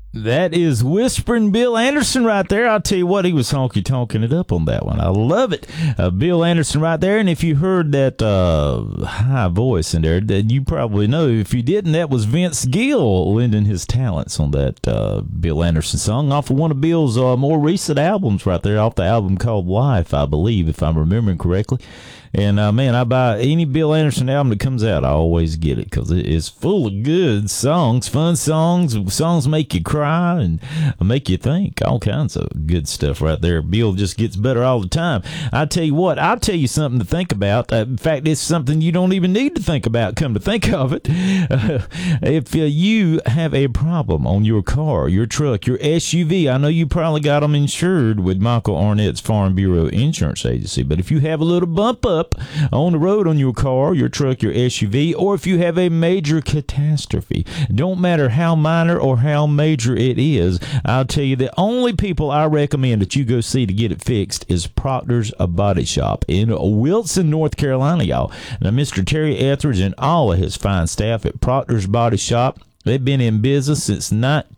That is Whispering Bill Anderson right there. I'll tell you what, he was honky-tonking it up on that one. I love it. Bill Anderson right there. And if you heard that high voice in there, then you probably know. If you didn't, that was Vince Gill lending his talents on that Bill Anderson song off of one of Bill's more recent albums right there, off the album called Life, I believe, if I'm remembering correctly. And, man, I buy any Bill Anderson album that comes out. I always get it because it is full of good songs, fun songs. Songs make you cry and make you think. All kinds of good stuff right there. Bill just gets better all the time. I tell you what, I'll tell you something to think about. In fact, it's something you don't even need to think about, come to think of it. If you have a problem on your car, your truck, your SUV, I know you probably got them insured with Michael Arnett's Farm Bureau Insurance Agency, but if you have a little bump up on the road on your car, your truck, your SUV, or if you have a major catastrophe, don't matter how minor or how major it is, I'll tell you the only people I recommend that you go see to get it fixed is Proctor's Body Shop in Wilson, North Carolina, y'all. Now, Mr. Terry Etheridge and all of his fine staff at Proctor's Body Shop, they've been in business since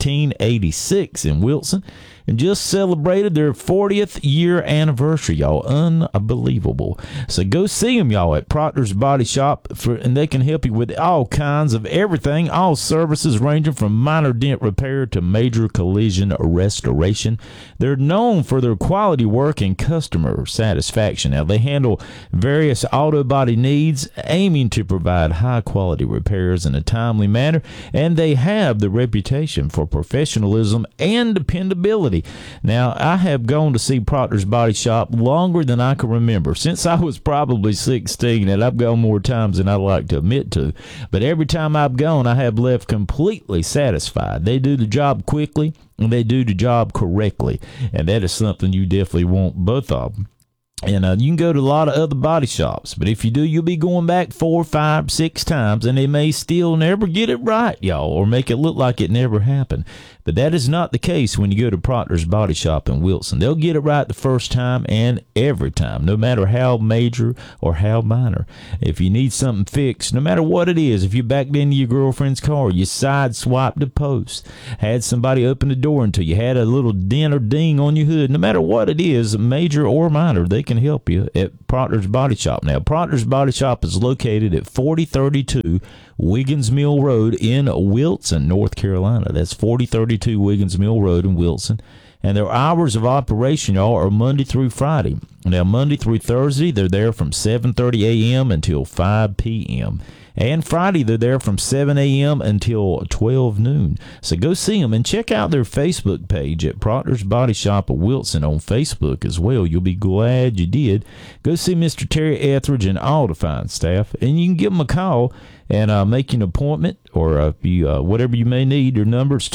1986 in Wilson and just celebrated their 40th year anniversary, y'all. Unbelievable. So go see them, y'all, at Proctor's Body Shop, and they can help you with all kinds of everything, all services ranging from minor dent repair to major collision restoration. They're known for their quality work and customer satisfaction. Now, they handle various auto body needs, aiming to provide high-quality repairs in a timely manner, and they have the reputation for professionalism and dependability. Now, I have gone to see Proctor's Body Shop longer than I can remember, since I was probably 16, and I've gone more times than I like to admit to. But every time I've gone, I have left completely satisfied. They do the job quickly, and they do the job correctly, and that is something you definitely want, both of them. And you can go to a lot of other body shops, but if you do, you'll be going back 4, 5, 6 times, and they may still never get it right, y'all, or make it look like it never happened. But that is not the case when you go to Proctor's Body Shop in Wilson. They'll get it right the first time and every time, no matter how major or how minor. If you need something fixed, no matter what it is, if you backed into your girlfriend's car, you side-swiped a post, had somebody open the door until you had a little dent or ding on your hood, no matter what it is, major or minor, they can help you at Proctor's Body Shop. Now, Proctor's Body Shop is located at 4032 Wiggins Mill Road in Wilson, North Carolina. That's 4032 Wiggins Mill Road in Wilson. And their hours of operation, y'all, are Monday through Friday. Now, Monday through Thursday, they're there from 7:30 a.m. until 5 p.m. And Friday, they're there from 7 a.m. until 12 noon. So go see them and check out their Facebook page at Proctor's Body Shop of Wilson on Facebook as well. You'll be glad you did. Go see Mr. Terry Etheridge and all the fine staff, and you can give them a call and make an appointment, or whatever you may need. Their number is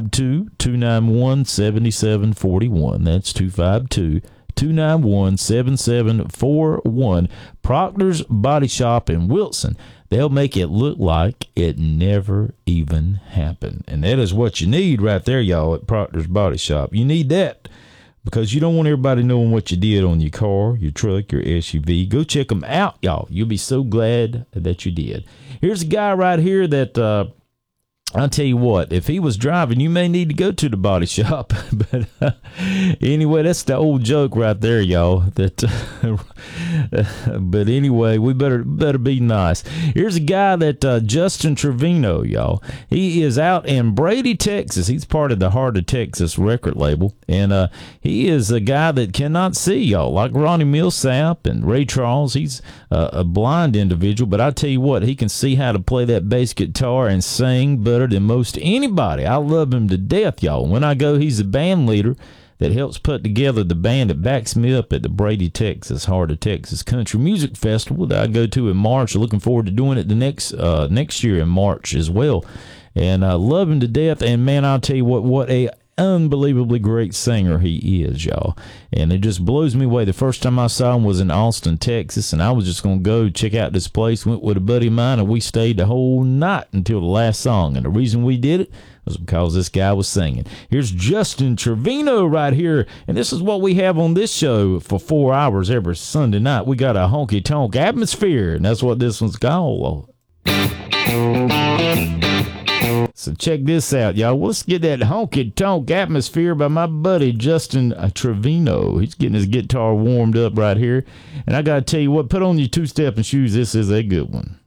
252-291-7741. That's 252-291-7741. Proctor's Body Shop in Wilson. They'll make it look like it never even happened. And that is what you need right there, y'all, at Proctor's Body Shop. You need that because you don't want everybody knowing what you did on your car, your truck, your SUV. Go check them out, y'all. You'll be so glad that you did. Here's a guy right here that I'll tell you what, if he was driving, you may need to go to the body shop. But anyway, that's the old joke right there, y'all. That, but anyway, we better be nice. Here's a guy that Justin Trevino, y'all. He is out in Brady, Texas. He's part of the Heart of Texas record label, and he is a guy that cannot see, y'all, like Ronnie Millsap and Ray Charles. He's a blind individual, but I tell you what, he can see how to play that bass guitar and sing better than most anybody. I love him to death, y'all. When I go, he's the band leader that helps put together the band that backs me up at the Brady, Texas Heart of Texas Country Music Festival that I go to in March. Looking forward to doing it the next year in March as well. And I love him to death. And man, I'll tell you what a unbelievably great singer he is, y'all. And it just blows me away. The first time I saw him was in Austin, Texas, and I was just going to go check out this place. Went with a buddy of mine, and we stayed the whole night until the last song. And the reason we did it was because this guy was singing. Here's Justin Trevino right here, and this is what we have on this show for 4 hours every Sunday night. We got a honky-tonk atmosphere, and that's what this one's called. So check this out, y'all. Let's get that honky-tonk atmosphere by my buddy Justin Trevino. He's getting his guitar warmed up right here. And I got to tell you what, put on your two-stepping shoes. This is a good one.